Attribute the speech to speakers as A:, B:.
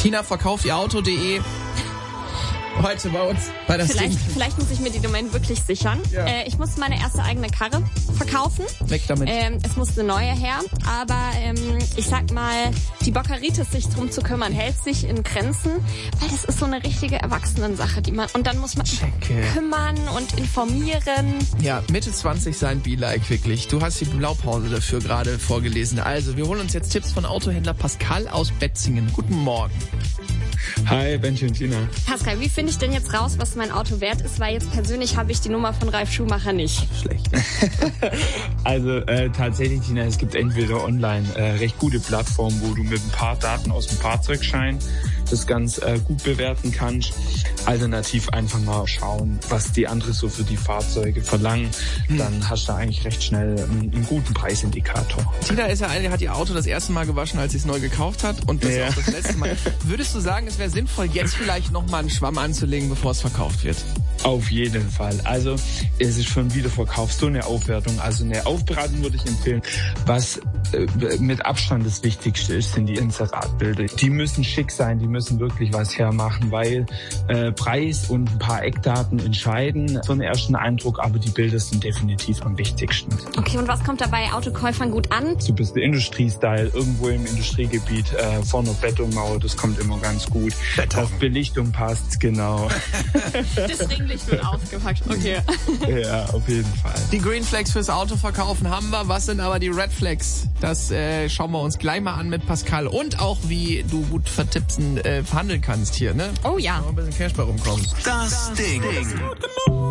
A: Tina verkauft ihr Auto.de. Heute bei uns bei das Ding.
B: Vielleicht muss ich mir die Domain wirklich sichern.
A: Ja.
B: Ich muss meine erste eigene Karre verkaufen.
A: Weg damit.
B: Es muss eine neue her. Aber ich sag mal, die Bockeritis, sich drum zu kümmern, hält sich in Grenzen. Weil das ist so eine richtige Erwachsenensache, die man... Und dann muss man kümmern und informieren.
A: Ja, Mitte 20 sein Be-like, wirklich. Du hast die Blaupause dafür gerade vorgelesen. Also, wir holen uns jetzt Tipps von Autohändler Pascal aus Betzingen. Guten Morgen.
C: Hi, Benji und Tina.
B: Pascal, wie finde ich denn jetzt raus, was mein Auto wert ist? Weil jetzt persönlich habe ich die Nummer von Ralf Schumacher nicht.
A: Schlecht.
C: Also tatsächlich, Tina, es gibt entweder online recht gute Plattformen, wo du mit ein paar Daten aus dem Fahrzeugschein das ganz gut bewerten kannst. Alternativ einfach mal schauen, was die anderen so für die Fahrzeuge verlangen. Dann hast du da eigentlich recht schnell einen guten Preisindikator.
A: Tina ist ja eine, die hat ihr Auto das erste Mal gewaschen, als sie es neu gekauft hat und das auch das letzte Mal. Würdest du sagen, es wäre sinnvoll, jetzt vielleicht nochmal einen Schwamm anzulegen, bevor es verkauft wird?
C: Auf jeden Fall. Also es ist schon Wiederverkauf so eine Aufwertung. Also eine Aufbereitung würde ich empfehlen. Was mit Abstand das Wichtigste ist, sind die Inseratbilder. Die müssen schick sein, die müssen wirklich was hermachen, weil Preis und ein paar Eckdaten entscheiden für einen ersten Eindruck, aber die Bilder sind definitiv am wichtigsten.
B: Okay, und was kommt da bei Autokäufern gut an?
C: So ein bisschen Industriestyle, irgendwo im Industriegebiet, vorne Betonmauer, das kommt immer ganz gut. Dass Belichtung passt, genau.
B: Das Ringlicht wird ausgepackt, okay.
C: Ja, auf jeden Fall.
A: Die Green Flags fürs Auto verkaufen haben wir. Was sind aber die Red Flags? Das schauen wir uns gleich mal an mit Pascal. Und auch, wie du gut verhandeln kannst hier, ne?
B: Oh ja.
A: Noch ein bisschen Cash bei rumkommen.
D: Das Ding.